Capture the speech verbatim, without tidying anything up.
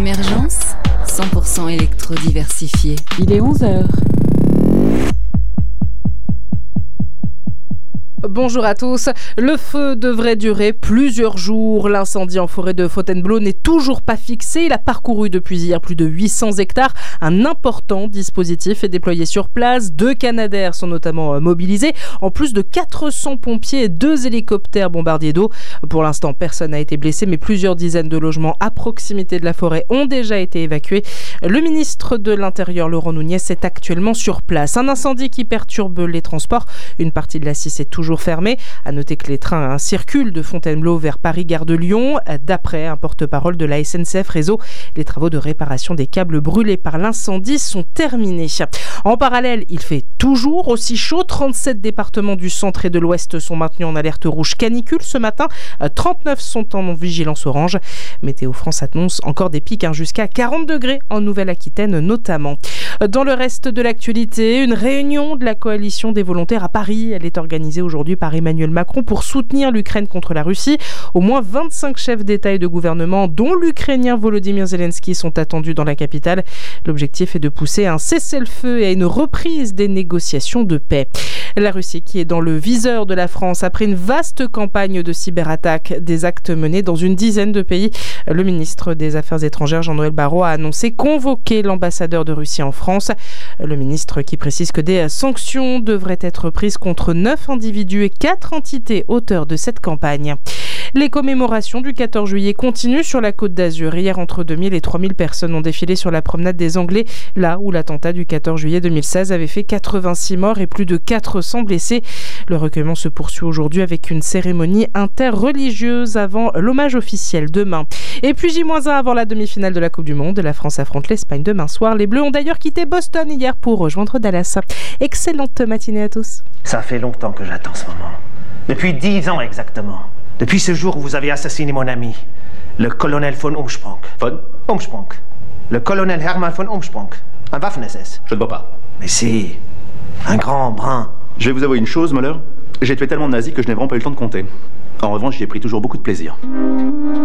Émergence, cent pour cent électro-diversifié. Il est onze heures. Bonjour à tous. Le feu devrait durer plusieurs jours. L'incendie en forêt de Fontainebleau n'est toujours pas fixé. Il a parcouru depuis hier plus de huit cents hectares. Un important dispositif est déployé sur place. Deux Canadair sont notamment mobilisés, en plus de quatre cents pompiers et deux hélicoptères bombardiers d'eau. Pour l'instant, personne n'a été blessé, mais plusieurs dizaines de logements à proximité de la forêt ont déjà été évacués. Le ministre de l'Intérieur, Laurent Nunez, est actuellement sur place. Un incendie qui perturbe les transports. Une partie de l'A six est toujours fermé. À noter que les trains hein, circulent de Fontainebleau vers Paris-Gare de Lyon. D'après un porte-parole de la S N C F Réseau, les travaux de réparation des câbles brûlés par l'incendie sont terminés. En parallèle, il fait toujours aussi chaud. trente-sept départements du centre et de l'ouest sont maintenus en alerte rouge canicule ce matin. trente-neuf sont en vigilance orange. Météo France annonce encore des pics hein, jusqu'à quarante degrés en Nouvelle-Aquitaine notamment. Dans le reste de l'actualité, une réunion de la coalition des volontaires à Paris. Elle est organisée aujourd'hui par Emmanuel Macron pour soutenir l'Ukraine contre la Russie. Au moins vingt-cinq chefs d'État et de gouvernement, dont l'Ukrainien Volodymyr Zelensky, sont attendus dans la capitale. L'objectif est de pousser à un cessez-le-feu et à une reprise des négociations de paix. La Russie qui est dans le viseur de la France après une vaste campagne de cyberattaques, des actes menés dans une dizaine de pays. Le ministre des Affaires étrangères, Jean-Noël Barrot, a annoncé convoquer l'ambassadeur de Russie en France. Le ministre qui précise que des sanctions devraient être prises contre neuf individus et quatre entités auteurs de cette campagne. Les commémorations du quatorze juillet continuent sur la Côte d'Azur. Hier, entre deux mille et trois mille personnes ont défilé sur la promenade des Anglais, là où l'attentat du quatorze juillet deux mille seize avait fait quatre-vingt-six morts et plus de quatre cents blessés. Le recueillement se poursuit aujourd'hui avec une cérémonie interreligieuse avant l'hommage officiel demain. Et puis J un avant la demi-finale de la Coupe du Monde. La France affronte l'Espagne demain soir. Les Bleus ont d'ailleurs quitté Boston hier pour rejoindre Dallas. Excellente matinée à tous. Ça fait longtemps que j'attends ce moment. Depuis dix ans exactement. Depuis ce jour où vous avez assassiné mon ami, le colonel von Umsprung. Von Umsprung. Le colonel Hermann von Umsprung. Un Waffen-S S. Je ne vois pas. Mais si. Un grand brun. Je vais vous avouer une chose, Muller. J'ai tué tellement de nazis que je n'ai vraiment pas eu le temps de compter. En revanche, j'y ai pris toujours beaucoup de plaisir.